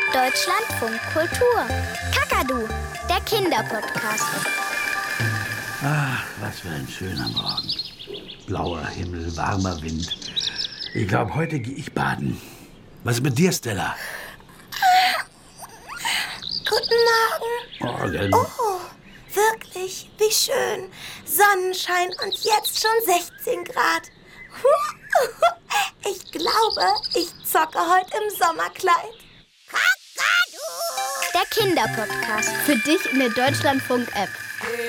Deutschlandfunk Kultur. Kakadu, der Kinderpodcast. Ach, was für ein schöner Morgen. Blauer Himmel, warmer Wind. Ich glaube, heute gehe ich baden. Was ist mit dir, Stella? Guten Morgen. Morgen. Oh, wirklich, wie schön. Sonnenschein und jetzt schon 16 Grad. Ich glaube, ich zocke heute im Sommerkleid. Der Kinderpodcast. Für dich in der Deutschlandfunk-App.